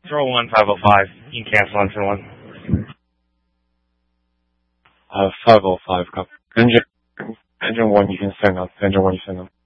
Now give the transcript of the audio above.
Throw 1505. You can cancel on 1. 505, copy. Engine 1, you can send up. Engine 1, you send up.